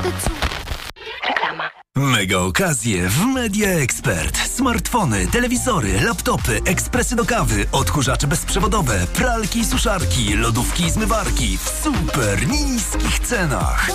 Reklama. Mega okazje w Media Expert. Smartfony, telewizory, laptopy, ekspresy do kawy, odkurzacze bezprzewodowe, pralki i suszarki, lodówki i zmywarki w super niskich cenach.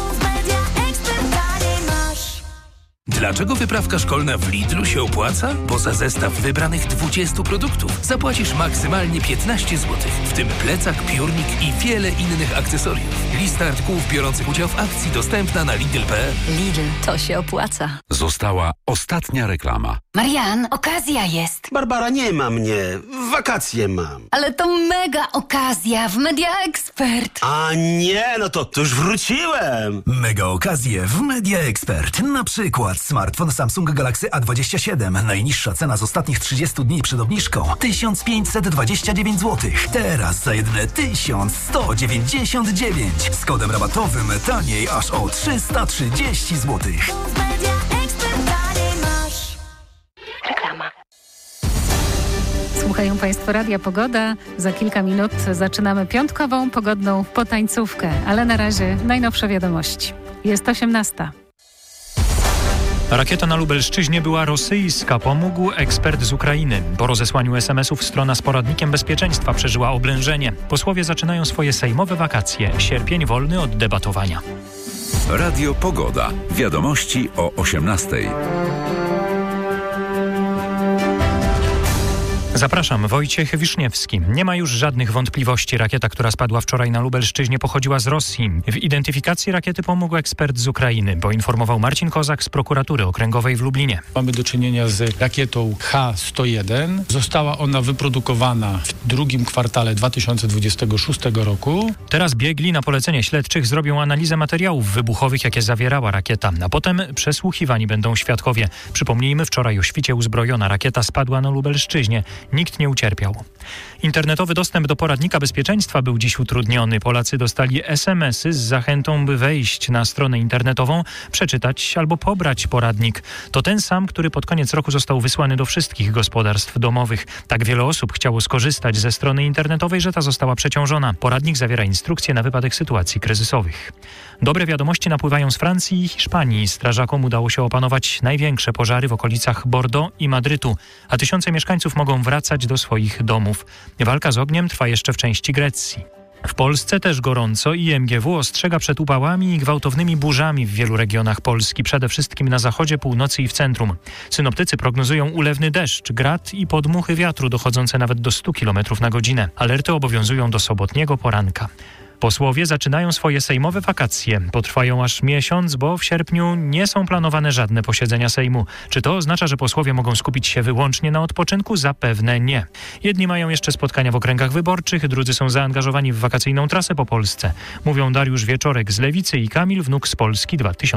Dlaczego wyprawka szkolna w Lidlu się opłaca? Bo za zestaw wybranych 20 produktów zapłacisz maksymalnie 15 zł, w tym plecak, piórnik i wiele innych akcesoriów. Lista artykułów biorących udział w akcji dostępna na Lidl.pl. Lidl, to się opłaca. Została ostatnia reklama. Marian, okazja jest. Barbara, nie ma mnie. Wakacje mam. Ale to mega okazja w Media Expert. A nie, no to już wróciłem. Mega okazje w Media Expert. Na przykład smartfon Samsung Galaxy A27. Najniższa cena z ostatnich 30 dni przed obniżką 1529 zł. Teraz za jedyne 1199. Z kodem rabatowym taniej aż o 330 zł. Reklama. Słuchają Państwo Radia Pogoda. Za kilka minut zaczynamy piątkową pogodną potańcówkę. Ale na razie najnowsze wiadomości. Jest 18. Rakieta na Lubelszczyźnie była rosyjska, pomógł ekspert z Ukrainy. Po rozesłaniu SMS-ów strona z poradnikiem bezpieczeństwa przeżyła oblężenie. Posłowie zaczynają swoje sejmowe wakacje. Sierpień wolny od debatowania. Radio Pogoda. Wiadomości o 18:00. Zapraszam, Wojciech Wiszniewski. Nie ma już żadnych wątpliwości. Rakieta, która spadła wczoraj na Lubelszczyźnie, pochodziła z Rosji. W identyfikacji rakiety pomógł ekspert z Ukrainy, poinformował Marcin Kozak z prokuratury okręgowej w Lublinie. Mamy do czynienia z rakietą H-101. Została ona wyprodukowana w drugim kwartale 2026 roku. Teraz biegli na polecenie śledczych zrobią analizę materiałów wybuchowych, jakie zawierała rakieta, a potem przesłuchiwani będą świadkowie. Przypomnijmy, wczoraj o świcie uzbrojona rakieta spadła na Lubelszczyźnie. Nikt nie ucierpiał. Internetowy dostęp do poradnika bezpieczeństwa był dziś utrudniony. Polacy dostali SMS-y z zachętą, by wejść na stronę internetową, przeczytać albo pobrać poradnik. To ten sam, który pod koniec roku został wysłany do wszystkich gospodarstw domowych. Tak wiele osób chciało skorzystać ze strony internetowej, że ta została przeciążona. Poradnik zawiera instrukcje na wypadek sytuacji kryzysowych. Dobre wiadomości napływają z Francji i Hiszpanii. Strażakom udało się opanować największe pożary w okolicach Bordeaux i Madrytu, a tysiące mieszkańców mogą wracać do swoich domów. Walka z ogniem trwa jeszcze w części Grecji. W Polsce też gorąco i MGW ostrzega przed upałami i gwałtownymi burzami w wielu regionach Polski, przede wszystkim na zachodzie, północy i w centrum. Synoptycy prognozują ulewny deszcz, grad i podmuchy wiatru dochodzące nawet do 100 km na godzinę. Alerty obowiązują do sobotniego poranka. Posłowie zaczynają swoje sejmowe wakacje. Potrwają aż miesiąc, bo w sierpniu nie są planowane żadne posiedzenia Sejmu. Czy to oznacza, że posłowie mogą skupić się wyłącznie na odpoczynku? Zapewne nie. Jedni mają jeszcze spotkania w okręgach wyborczych, drudzy są zaangażowani w wakacyjną trasę po Polsce. Mówią Dariusz Wieczorek z Lewicy i Kamil Wnuk z Polski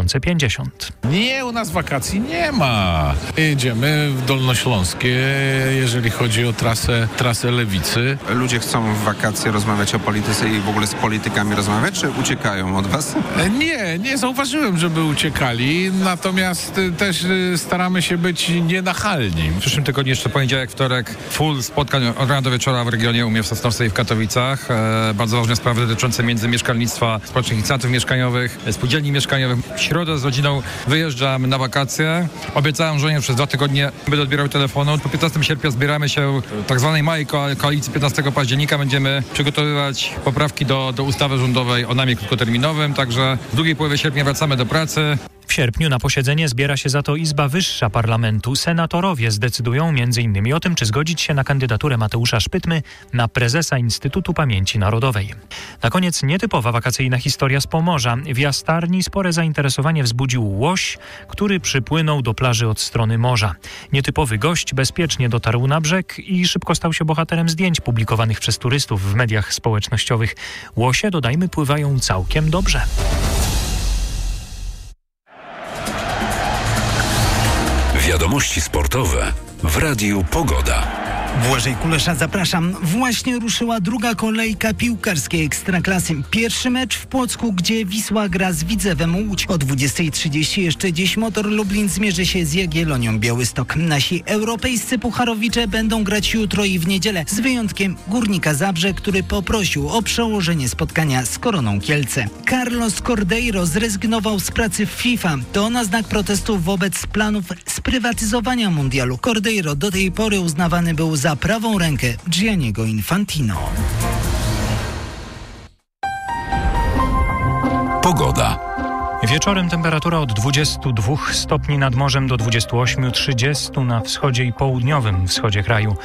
2050. Nie, u nas wakacji nie ma. Jedziemy w Dolnośląskie, jeżeli chodzi o trasę Lewicy. Ludzie chcą w wakacje rozmawiać o polityce i w ogóle z politykami rozmawiać, czy uciekają od was? Nie zauważyłem, żeby uciekali, natomiast też staramy się być nienachalni. W przyszłym tygodniu jeszcze poniedziałek, wtorek, full spotkań od rana do wieczora w regionie u mnie w Sosnowcu i w Katowicach. Bardzo ważne sprawy dotyczące międzymieszkalnictwa, społecznych inicjatyw mieszkaniowych, spółdzielni mieszkaniowych. W środę z rodziną wyjeżdżam na wakacje. Obiecałem żonie, że przez 2 tygodnie będę odbierał telefonu. Po 15 sierpnia zbieramy się w tak zwanej małej koalicji. 15 października będziemy przygotowywać poprawki do ustawy rządowej o najmie krótkoterminowym, także w drugiej połowie sierpnia wracamy do pracy. W sierpniu na posiedzenie zbiera się za to Izba Wyższa Parlamentu. Senatorowie zdecydują m.in. o tym, czy zgodzić się na kandydaturę Mateusza Szpytmy na prezesa Instytutu Pamięci Narodowej. Na koniec nietypowa wakacyjna historia z Pomorza. W Jastarni spore zainteresowanie wzbudził łoś, który przypłynął do plaży od strony morza. Nietypowy gość bezpiecznie dotarł na brzeg i szybko stał się bohaterem zdjęć publikowanych przez turystów w mediach społecznościowych. Łosie, dodajmy, pływają całkiem dobrze. Wiadomości sportowe w Radiu Pogoda. Błażej Kulesza, zapraszam. Właśnie ruszyła druga kolejka piłkarskiej Ekstraklasy. Pierwszy mecz w Płocku, gdzie Wisła gra z Widzewem Łódź. O 20:30 jeszcze dziś Motor Lublin zmierzy się z Jagiellonią Białystok. Nasi europejscy pucharowicze będą grać jutro i w niedzielę, z wyjątkiem Górnika Zabrze, który poprosił o przełożenie spotkania z Koroną Kielce. Carlos Cordeiro zrezygnował z pracy w FIFA. To na znak protestu wobec planów sprywatyzowania mundialu. Cordeiro do tej pory uznawany był za prawą rękę Gianniego Infantino. Pogoda. Wieczorem temperatura od 22 stopni nad morzem do 28-30 na wschodzie i południowym wschodzie kraju.